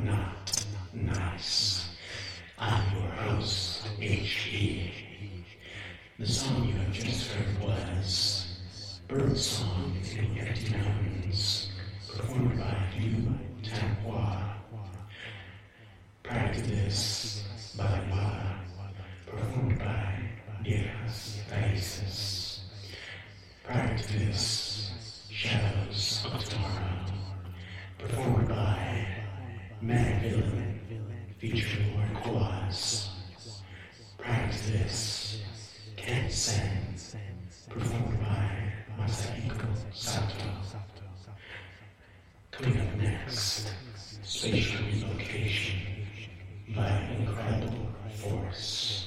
not nice. I'm your host, H.E. The song you have just heard was Birdsong in the Empty Mountains, performed by Liu Tanhua. Prior to this, Balawada, performed by Diaz Diasis. Prior to this, Shadows of Tomorrow, performed by Mad Villain, featuring Lord Quaz. Prior to this, Can't Send, performed by Masahiko Sato. Coming up next, Spatial Relocation by Incredible Force.